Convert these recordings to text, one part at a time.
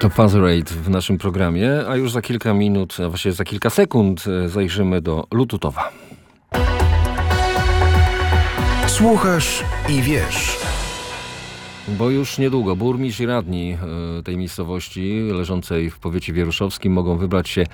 To Fazerate w naszym programie, a już za kilka minut, a właściwie za kilka sekund zajrzymy do Lututowa. Słuchasz i wiesz. Bo już niedługo burmistrz i radni tej miejscowości leżącej w powiecie wieruszowskim mogą wybrać się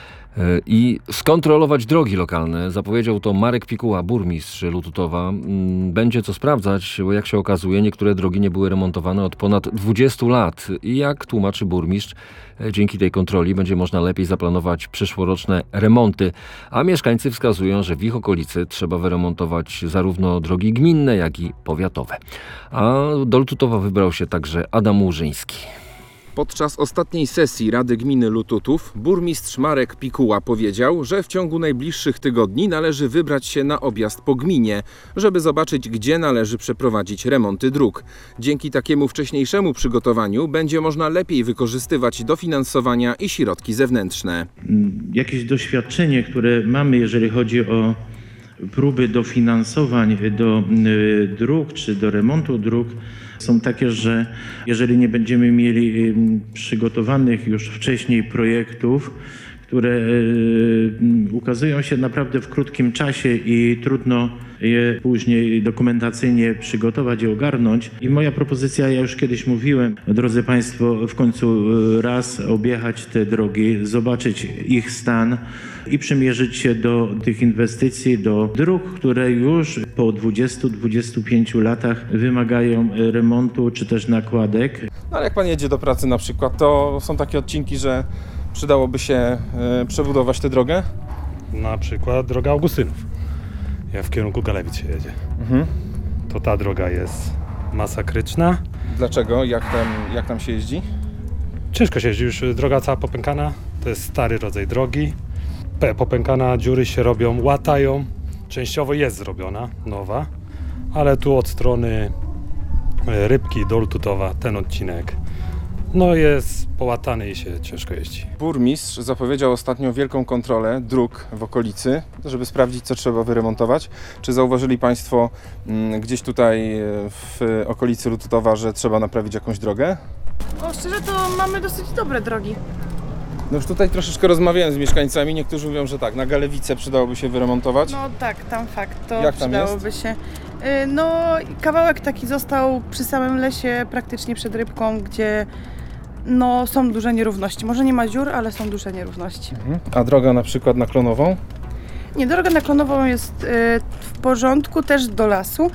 i skontrolować drogi lokalne. Zapowiedział to Marek Pikuła, burmistrz Lututowa. Będzie co sprawdzać, bo jak się okazuje, niektóre drogi nie były remontowane od ponad 20 lat. I jak tłumaczy burmistrz, dzięki tej kontroli będzie można lepiej zaplanować przyszłoroczne remonty. A mieszkańcy wskazują, że w ich okolicy trzeba wyremontować zarówno drogi gminne, jak i powiatowe. A do Lututowa wybrał się także Adam Łużyński. Podczas ostatniej sesji Rady Gminy Lututów burmistrz Marek Pikuła powiedział, że w ciągu najbliższych tygodni należy wybrać się na objazd po gminie, żeby zobaczyć, gdzie należy przeprowadzić remonty dróg. Dzięki takiemu wcześniejszemu przygotowaniu będzie można lepiej wykorzystywać dofinansowania i środki zewnętrzne. Jakieś doświadczenie, które mamy, jeżeli chodzi o próby dofinansowań do dróg czy do remontu dróg, są takie, że jeżeli nie będziemy mieli przygotowanych już wcześniej projektów, które ukazują się naprawdę w krótkim czasie i trudno je później dokumentacyjnie przygotować i ogarnąć. I moja propozycja, ja już kiedyś mówiłem, drodzy Państwo, w końcu raz objechać te drogi, zobaczyć ich stan i przymierzyć się do tych inwestycji, do dróg, które już po 20-25 latach wymagają remontu czy też nakładek. No, ale jak pan jedzie do pracy na przykład, to są takie odcinki, że przydałoby się przebudować tę drogę? Na przykład droga Augustynów. Jak w kierunku Galewic się jedzie. To ta droga jest masakryczna. Dlaczego? Jak tam się jeździ? Ciężko się jeździ, już droga cała popękana. To jest stary rodzaj drogi. Popękana, dziury się robią, łatają. Częściowo jest zrobiona, nowa. Ale tu od strony Rybki do Lututowa ten odcinek jest połatany i się ciężko jeździ. Burmistrz zapowiedział ostatnio wielką kontrolę dróg w okolicy, żeby sprawdzić, co trzeba wyremontować. Czy zauważyli Państwo gdzieś tutaj w okolicy Lututowa, że trzeba naprawić jakąś drogę? O, szczerze to mamy dosyć dobre drogi. No już tutaj troszeczkę rozmawiałem z mieszkańcami. Niektórzy mówią, że tak, na Galewicę przydałoby się wyremontować. No tak, tam fakt, to Jak tam przydałoby się. No kawałek taki został przy samym lesie, praktycznie przed Rybką, gdzie są duże nierówności. Może nie ma dziur, ale są duże nierówności. A droga na przykład na Klonową? Nie, droga na Klonową jest w porządku, też do lasu.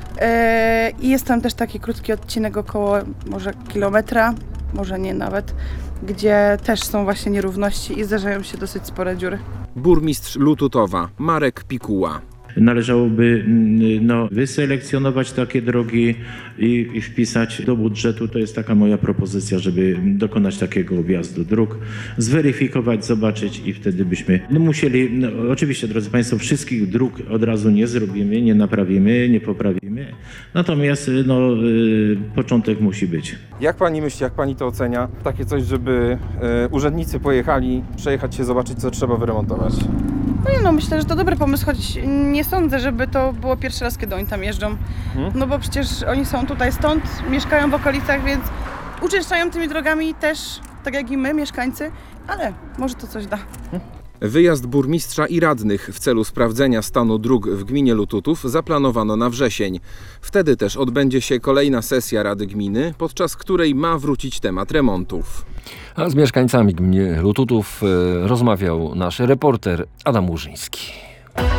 I jest tam też taki krótki odcinek około może kilometra, może nie nawet, gdzie też są właśnie nierówności i zdarzają się dosyć spore dziury. Burmistrz Lututowa Marek Pikuła. Należałoby wyselekcjonować takie drogi i wpisać do budżetu. To jest taka moja propozycja, żeby dokonać takiego objazdu dróg, zweryfikować, zobaczyć i wtedy byśmy musieli, oczywiście drodzy Państwo, wszystkich dróg od razu nie zrobimy, nie naprawimy, nie poprawimy. Natomiast początek musi być. Jak Pani myśli, jak Pani to ocenia? Takie coś, żeby urzędnicy pojechali, przejechać się, zobaczyć, co trzeba wyremontować. Myślę, że to dobry pomysł, choć nie sądzę, żeby to było pierwszy raz, kiedy oni tam jeżdżą. No bo przecież oni są tutaj stąd, mieszkają w okolicach, więc uczęszczają tymi drogami też, tak jak i my, mieszkańcy, ale może to coś da. Wyjazd burmistrza i radnych w celu sprawdzenia stanu dróg w gminie Lututów zaplanowano na wrzesień. Wtedy też odbędzie się kolejna sesja Rady Gminy, podczas której ma wrócić temat remontów. A z mieszkańcami gminy Lututów rozmawiał nasz reporter Adam Łużyński.